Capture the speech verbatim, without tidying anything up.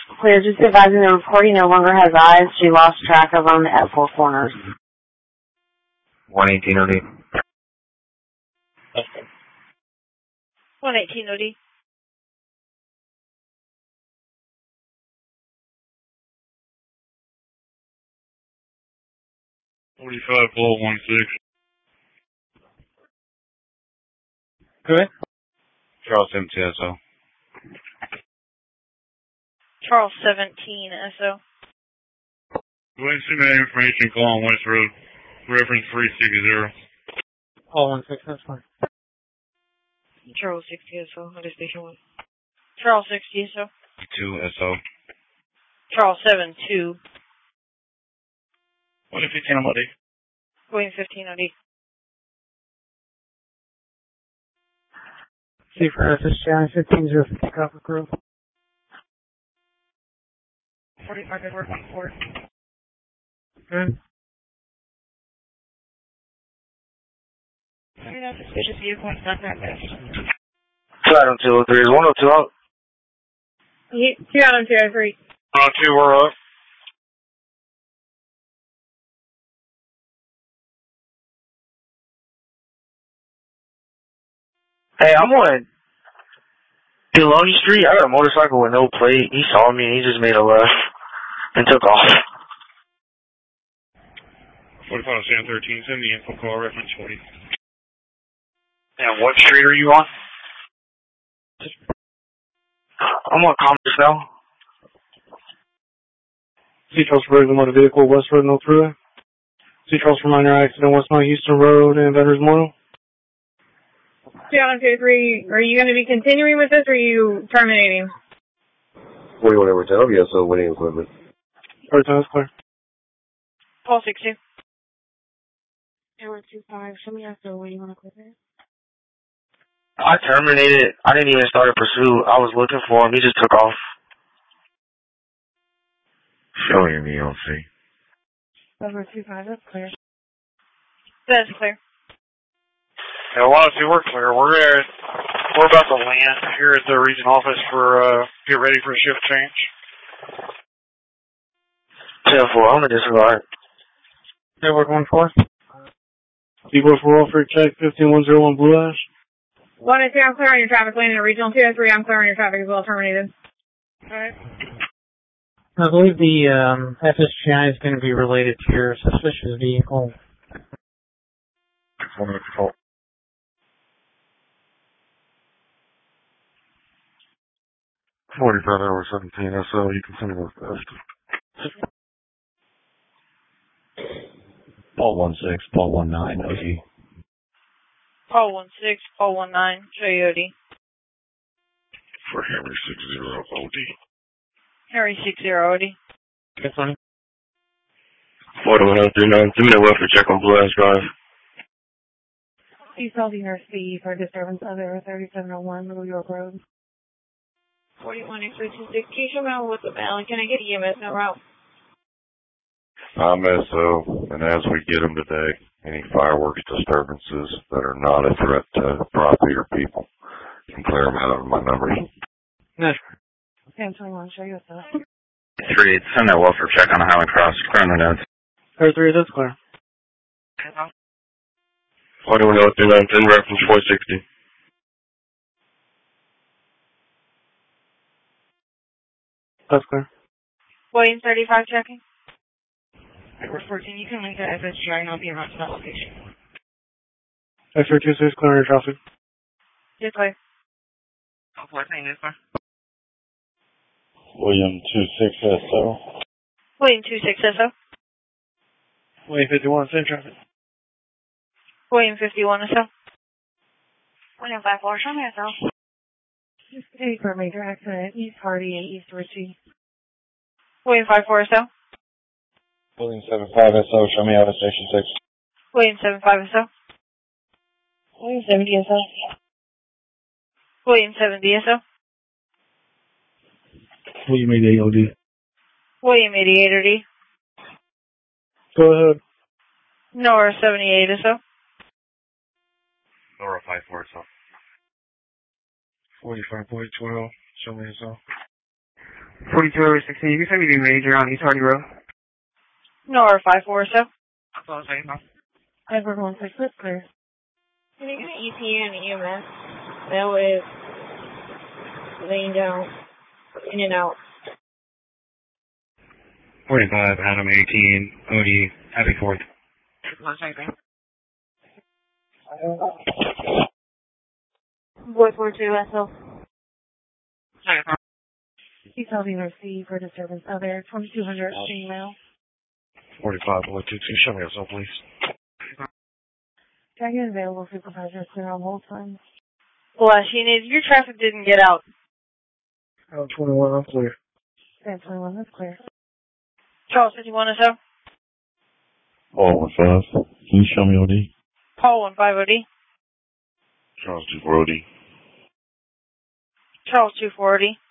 Clear, just advising the reporting no longer has eyes. She lost track of them at Four Corners. one eighteen O D. one eighteen O D. forty-five, Paul one six. Good. Charles seventeen S O. Charles seventeen S O. William submit information, call on West Road. Reference three sixty. Paul one six, that's fine. Charles sixty S O. Under station one. Charles sixty S O. two S O. Charles seven two. William fifteen O D. William fifteen O D. C for F S G I fifteen zero fifty Copper Grove. forty-five Edward one four. Good. You're not suspicious vehicle, it's not that bad. two out on two oh three. Is one oh two out? two out on two oh three. one oh two, we're up. Hey, I'm on Deloney Street. I got a motorcycle with no plate. He saw me and he just made a left and took off. forty-five San thirteen, send the info call, reference forty. And what street are you on? I'm on Commerce now. C. Charles Road, motor vehicle, West Road, no through. C. Charles for minor accident, West Mount Houston Road, and Veterans Memorial. two out on two oh three. Are you going to be continuing with this or are you terminating? forty-one Edward ten, yes, so winning equipment. Third time is clear. Paul six two. Edward two five, show me after when you want to quit it. I terminated. I didn't even start a pursuit. I was looking for him. He just took off. Show him E L C. Edward two five, that's clear. That's clear. Yeah, well, see, we're clear. We're at, we're about to land here at the region office for, uh, get ready for shift change. ten four, I'm going to disregard. Edward one four. Keyboard for welfare check, fifteen one zero one Blue Ash. one oh two, I'm clear on your traffic lane. In regional two oh three, I'm clear on your traffic as well, terminated. Alright. I believe the um, F S G I is going to be related to your suspicious vehicle. One minute control. forty-five hour seventeen S O, you can send me those fast. Paul one six, Paul one nine, O D. Paul one six, Paul one nine, show you O D. For Henry six zero O D. Harry six zero O D. Yes, honey. forty-one oh three nine, send me a welfare check on Blue Ash Drive. Please call the nurse fee for disturbance of over thirty-seven oh one New York Road. forty-one X three two six, can you show me what's the balance? Can I get E M S number out? I'm S O, and as we get them today, any fireworks disturbances that are not a threat to property or people, you can clear them out of my numbers. Yes. ten twenty-one, show you what's up. Three, send that welfare check on the Highland Cross. Clear on the notes. Third three, that's clear. forty-one oh three nine, ten reference four sixty. That's clear. William thirty-five checking. Edward fourteen, you can link that F S G I and I'll be around to that location. X three two six, clear your traffic. Yes, clear. Oh, fourteen, yes, sir. William two six S O. William two six S O. William fifty-one, same traffic. William fifty-one S O. William five four, show me S O. East City for a major accident, East Hardy and East Ritchie. William five four S O. William seven five S O, show me out of station six. William seven five S O. William seventy S O. William seventy S O. William eighty-eight O D. William eighty-eight O D. Go ahead. Nora seventy-eight S O. Nora five four S O. forty-five point twelve, show me S O. forty-two over sixteen. You can send me the major on East Hardy Road. No, or five four so. five four one six, that's clear. Can you get an E P and an E M S? That way it's laying down, in and out. forty-five, Adam eighteen, O D, happy fourth. Boy four two S L. Detail being received for disturbance other twenty-two hundred female. forty-five, boy two two, show me yourself, please. Dragon available supervisor clear on hold time. Flashing is your traffic didn't get out. Oh, twenty-one, I'm clear. Stand twenty-one, that's clear. Charles fifty-one S O. Paul one five. Can you show me O D? Paul one five O D. Charles two four O D. Charles two four O D.